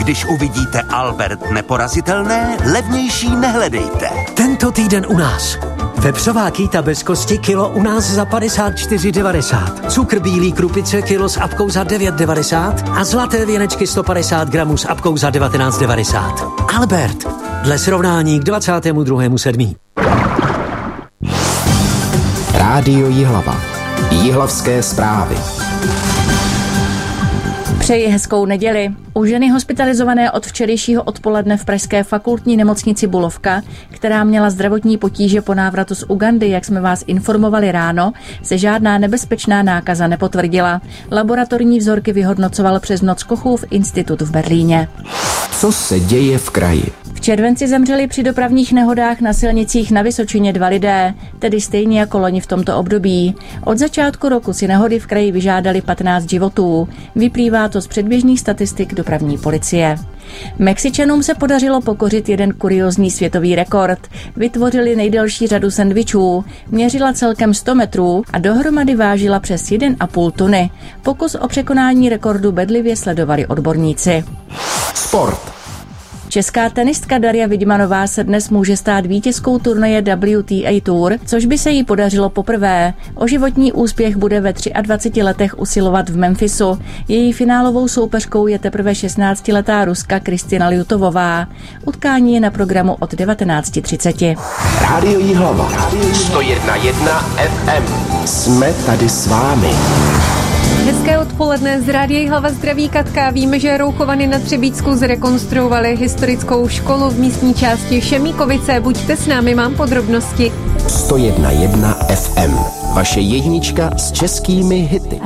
Když uvidíte Albert neporazitelné, levnější nehledejte. Tento týden u nás. Vepřová kýta bez kosti kilo u nás za 54,90. Cukr bílý krupice kilo s apkou za 9,90 a zlaté věnečky 150 gramů s apkou za 19,90. Albert, dle srovnání k 22.7. Rádio Jihlava. Jihlavské zprávy. Přeji hezkou neděli. U ženy hospitalizované od včerejšího odpoledne v pražské fakultní nemocnici Bulovka, která měla zdravotní potíže po návratu z Ugandy, jak jsme vás informovali ráno, se žádná nebezpečná nákaza nepotvrdila. Laboratorní vzorky vyhodnocoval přes noc Kochův institut v Berlíně. Co se děje v kraji? V červenci zemřeli při dopravních nehodách na silnicích na Vysočině 2 lidé, tedy stejně jako loni v tomto období. Od začátku roku si nehody v kraji vyžádali 15 životů. Vyplývá to z předběžných statistik dopravní policie. Mexičanům se podařilo pokořit jeden kuriózní světový rekord. Vytvořili nejdelší řadu sendvičů, měřila celkem 100 metrů a dohromady vážila přes 1,5 tuny. Pokus o překonání rekordu bedlivě sledovali odborníci. Sport. Česká tenistka Darja Vidmanová se dnes může stát vítězkou turnaje WTA Tour, což by se jí podařilo poprvé. O životní úspěch bude ve 23 letech usilovat v Memphisu. Její finálovou soupeřkou je teprve 16letá Ruska Kristina Ljutovová. Utkání je na programu od 19:30. Rádio Jihlava. 101,1 FM. Jsme tady s vámi. Hezké odpoledne, z Rádia Jihlava zdraví Katka. Víme, že Rouchovany na Třebíčsku zrekonstruovali historickou školu v místní části Šemíkovice. Buďte s námi, mám podrobnosti. 101,1 FM. Vaše jednička s českými hity.